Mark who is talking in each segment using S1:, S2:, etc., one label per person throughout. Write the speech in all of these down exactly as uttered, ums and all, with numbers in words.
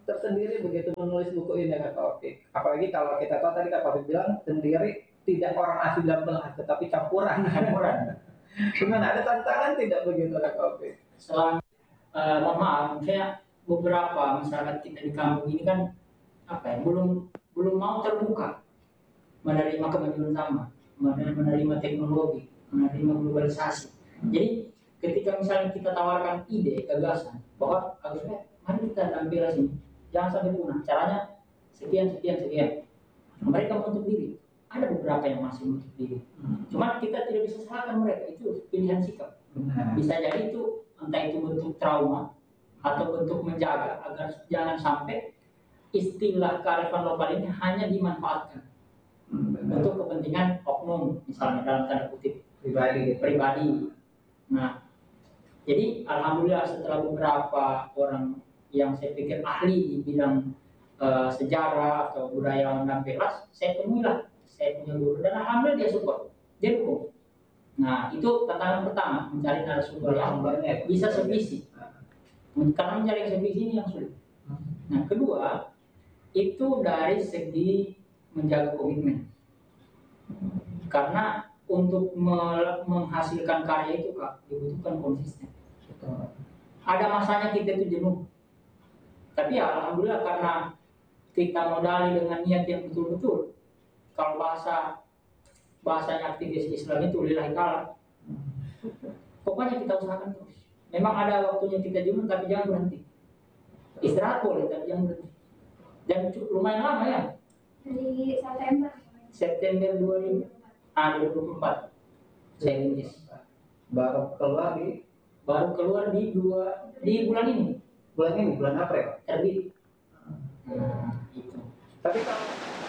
S1: tersendiri begitu menulis buku ini Kak Taufik. Apalagi kalau kita tahu tadi Kak Taufik bilang sendiri tidak orang asli dan belah, tetapi campuran.
S2: Campuran.
S1: Gimana ada tantangan tidak begitu Kak Taufik?
S2: Setelah uh, mohon maaf, misalnya beberapa masyarakat kita di kampung ini kan apa ya, belum belum mau terbuka menerima kemajuan zaman, menerima teknologi, menerima globalisasi. Jadi ketika misalnya kita tawarkan ide, gagasan, bahwa agusnya mari kita tampil sini, jangan sampai punah. Caranya sekian, sekian, sekian. Mereka menutup diri. Ada beberapa yang masih menutup diri. Cuma kita tidak bisa salahkan mereka, itu pilihan sikap. Bisa jadi itu entah itu bentuk trauma atau bentuk menjaga agar jangan sampai istilah kearifan lokal ini hanya dimanfaatkan hmm, untuk kepentingan oknum, misalnya dalam tanda kutip
S1: pribadi.
S2: pribadi. Nah, jadi alhamdulillah setelah beberapa orang yang saya pikir ahli di bidang uh, sejarah atau budaya dan pelas, saya temuilah, saya punya guru dan alhamdulillah dia support, dia dukung. Nah, itu tantangan pertama, mencari narasumber yang bisa sevisi. Karena mencari sevisi ini yang sulit. Nah, kedua, itu dari segi menjaga komitmen. Karena untuk menghasilkan karya itu Kak, dibutuhkan konsisten. Ada masanya kita itu jenuh. Tapi ya alhamdulillah karena kita modali dengan niat yang betul-betul. Kalau bahasa bahasanya aktivis Islam itu lillahi ta'ala. Pokoknya kita usahakan terus. Memang ada waktunya kita jenuh tapi jangan berhenti. Istirahat boleh tapi jangan berhenti. Dan lumayan lama ya.
S3: Dari September.
S2: September dua ribu empat. Saya rintis.
S1: Baru keluar di
S2: baru keluar di dua di bulan ini.
S1: Bulan ini bulan April
S2: terbit. Nah, itu.
S1: Tapi kalau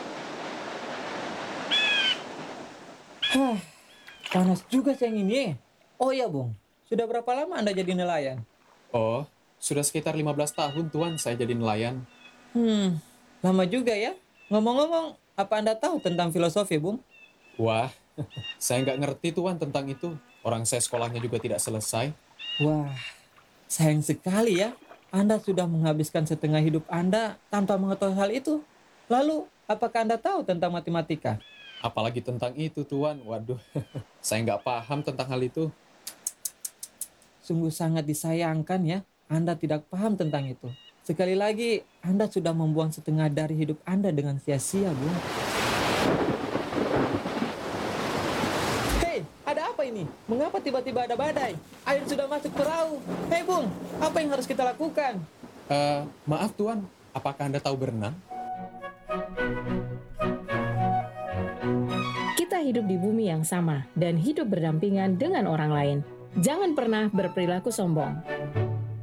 S4: Hah, panas juga siang ini. Oh iya, Bung. Sudah berapa lama Anda jadi nelayan?
S5: Oh, sudah sekitar lima belas tahun, Tuan, saya jadi nelayan.
S4: Hmm, lama juga ya. Ngomong-ngomong, apa Anda tahu tentang filosofi, Bung?
S5: Wah, saya nggak ngerti, Tuan, tentang itu. Orang saya sekolahnya juga tidak selesai.
S4: Wah, sayang sekali ya. Anda sudah menghabiskan setengah hidup Anda tanpa mengetahui hal itu. Lalu, apakah Anda tahu tentang matematika?
S5: Apalagi tentang itu, Tuan. Waduh, saya nggak paham tentang hal itu.
S4: Sungguh sangat disayangkan ya, Anda tidak paham tentang itu. Sekali lagi, Anda sudah membuang setengah dari hidup Anda dengan sia-sia, Bung. Hei, ada apa ini? Mengapa tiba-tiba ada badai? Air sudah masuk perahu. Hei, Bung, apa yang harus kita lakukan?
S5: Uh, maaf, Tuan. Apakah Anda tahu berenang?
S6: Kita hidup di bumi yang sama dan hidup berdampingan dengan orang lain. Jangan pernah berperilaku sombong.